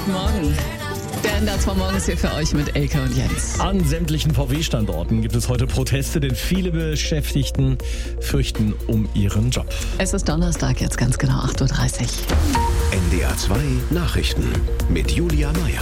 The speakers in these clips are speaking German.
Guten Morgen. Der NDR 2 Morgen ist hier für euch mit Elke und Jens. An sämtlichen VW-Standorten gibt es heute Proteste, denn viele Beschäftigten fürchten um ihren Job. Es ist Donnerstag, jetzt ganz genau 8.30 Uhr. NDR 2 Nachrichten mit Julia Meyer.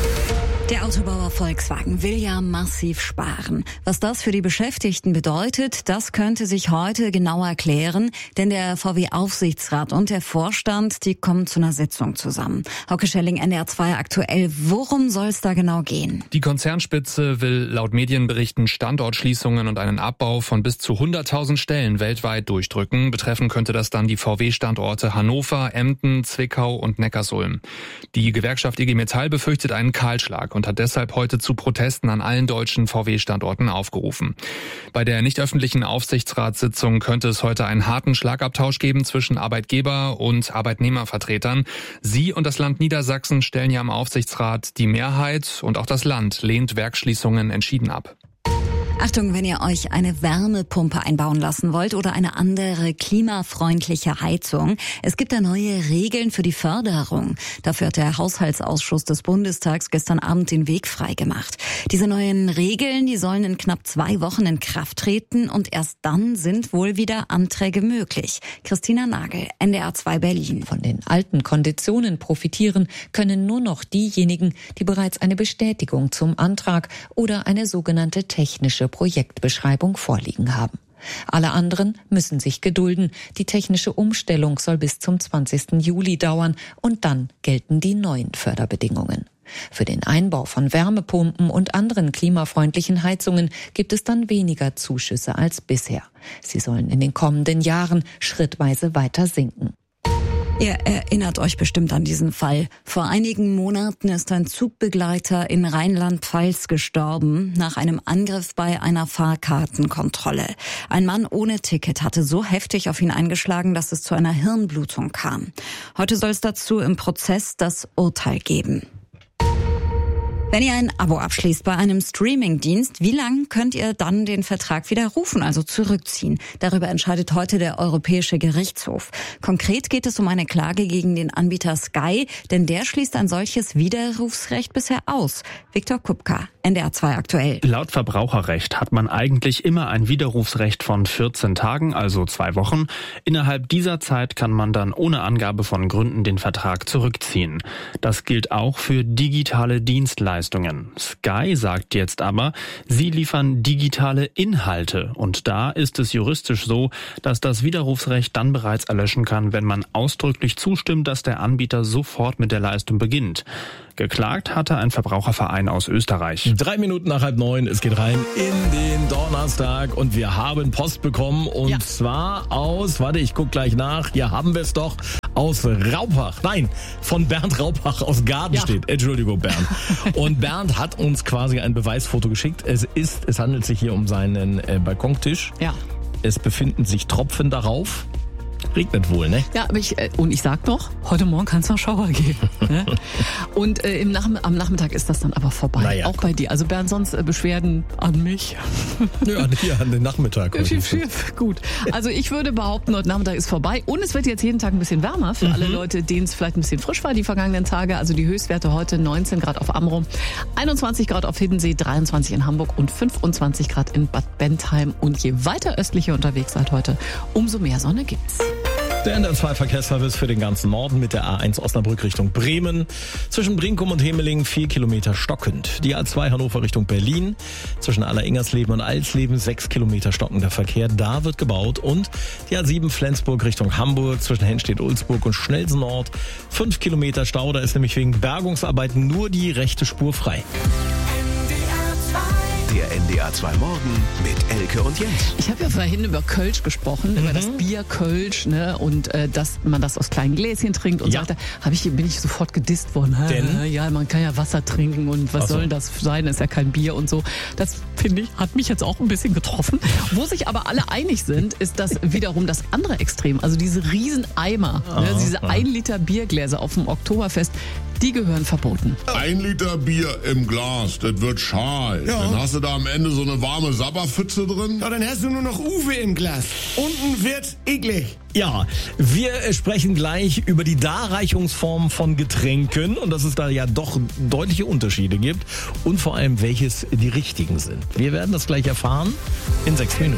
Der Autobauer Volkswagen will ja massiv sparen. Was das für die Beschäftigten bedeutet, das könnte sich heute genauer klären, denn der VW-Aufsichtsrat und der Vorstand, die kommen zu einer Sitzung zusammen. Hauke Schelling, NDR 2 aktuell. Worum soll es da genau gehen? Die Konzernspitze will laut Medienberichten Standortschließungen und einen Abbau von bis zu 100.000 Stellen weltweit durchdrücken. Betreffen könnte das dann die VW-Standorte Hannover, Emden, Zwickau und Neckarsulm. Die Gewerkschaft IG Metall befürchtet einen Kahlschlag und hat deshalb heute zu Protesten an allen deutschen VW-Standorten aufgerufen. Bei der nicht öffentlichen Aufsichtsratssitzung könnte es heute einen harten Schlagabtausch geben zwischen Arbeitgeber- und Arbeitnehmervertretern. Sie und das Land Niedersachsen stellen ja im Aufsichtsrat die Mehrheit und auch das Land lehnt Werksschließungen entschieden ab. Achtung, wenn ihr euch eine Wärmepumpe einbauen lassen wollt oder eine andere klimafreundliche Heizung. Es gibt da neue Regeln für die Förderung. Dafür hat der Haushaltsausschuss des Bundestags gestern Abend den Weg freigemacht. Diese neuen Regeln, die sollen in knapp 2 Wochen in Kraft treten und erst dann sind wohl wieder Anträge möglich. Christina Nagel, NDR 2 Berlin. Von den alten Konditionen profitieren können nur noch diejenigen, die bereits eine Bestätigung zum Antrag oder eine sogenannte technische Projektbeschreibung vorliegen haben. Alle anderen müssen sich gedulden. Die technische Umstellung soll bis zum 20. Juli dauern und dann gelten die neuen Förderbedingungen. Für den Einbau von Wärmepumpen und anderen klimafreundlichen Heizungen gibt es dann weniger Zuschüsse als bisher. Sie sollen in den kommenden Jahren schrittweise weiter sinken. Ihr erinnert euch bestimmt an diesen Fall. Vor einigen Monaten ist ein Zugbegleiter in Rheinland-Pfalz gestorben nach einem Angriff bei einer Fahrkartenkontrolle. Ein Mann ohne Ticket hatte so heftig auf ihn eingeschlagen, dass es zu einer Hirnblutung kam. Heute soll es dazu im Prozess das Urteil geben. Wenn ihr ein Abo abschließt bei einem Streamingdienst, wie lang könnt ihr dann den Vertrag widerrufen, also zurückziehen? Darüber entscheidet heute der Europäische Gerichtshof. Konkret geht es um eine Klage gegen den Anbieter Sky, denn der schließt ein solches Widerrufsrecht bisher aus. Viktor Kupka, NDR 2 aktuell. Laut Verbraucherrecht hat man eigentlich immer ein Widerrufsrecht von 14 Tagen, also 2 Wochen. Innerhalb dieser Zeit kann man dann ohne Angabe von Gründen den Vertrag zurückziehen. Das gilt auch für digitale Dienstleistungen. Sky sagt jetzt aber, sie liefern digitale Inhalte und da ist es juristisch so, dass das Widerrufsrecht dann bereits erlöschen kann, wenn man ausdrücklich zustimmt, dass der Anbieter sofort mit der Leistung beginnt. Geklagt hatte ein Verbraucherverein aus Österreich. 3 Minuten nach 8:30, es geht rein in den Donnerstag und wir haben Post bekommen und zwar aus, ich guck gleich nach, hier haben wir es doch, aus Raupach. Nein, von Bernd Raupach aus Gardenstedt. Entschuldigung, Bernd. Und Bernd hat uns quasi ein Beweisfoto geschickt. Es handelt sich hier um seinen Balkontisch. Ja. Es befinden sich Tropfen darauf. Regnet wohl, ne? Ja, aber ich sag noch, heute Morgen kann es noch Schauer geben. Ne? Und am Nachmittag ist das dann aber vorbei. Naja, auch bei dir. Also Bernd, sonst Beschwerden an mich? Ja, hier an den Nachmittag. Gut. Also ich würde behaupten, heute Nachmittag ist vorbei. Und es wird jetzt jeden Tag ein bisschen wärmer für alle Leute, denen es vielleicht ein bisschen frisch war die vergangenen Tage. Also die Höchstwerte heute 19 Grad auf Amrum, 21 Grad auf Hiddensee, 23 in Hamburg und 25 Grad in Bad Bentheim. Und je weiter östlich ihr unterwegs seid heute, umso mehr Sonne gibt's. Der NDR 2 Verkehrsservice für den ganzen Norden mit der A1 Osnabrück Richtung Bremen. Zwischen Brinkum und Hemeling 4 Kilometer stockend. Die A2 Hannover Richtung Berlin. Zwischen Alleringersleben und Alsleben 6 Kilometer stockender Verkehr. Da wird gebaut. Und die A7 Flensburg Richtung Hamburg. Zwischen Henstedt-Ulzburg und Schnelsen Nord 5 Kilometer Stau. Da ist nämlich wegen Bergungsarbeiten nur die rechte Spur frei. Der NDR 2 Morgen mit Elke und Jens. Ich habe ja vorhin über Kölsch gesprochen, über das Bier Kölsch, ne, und dass man das aus kleinen Gläschen trinkt und so weiter. Bin ich sofort gedisst worden. Denn? Ja, man kann ja Wasser trinken und was soll das sein? Das ist ja kein Bier und so. Das, finde ich, hat mich jetzt auch ein bisschen getroffen. Wo sich aber alle einig sind, ist das wiederum das andere Extrem. Also diese riesen Eimer, diese 1 Liter Biergläser auf dem Oktoberfest. die gehören verboten. 1 Liter Bier im Glas, das wird schal. Ja. Dann hast du da am Ende so eine warme Sabberpfütze drin. Ja, dann hast du nur noch Uwe im Glas. Unten wird's eklig. Ja, wir sprechen gleich über die Darreichungsform von Getränken und dass es da ja doch deutliche Unterschiede gibt und vor allem, welches die richtigen sind. Wir werden das gleich erfahren in 6 Minuten.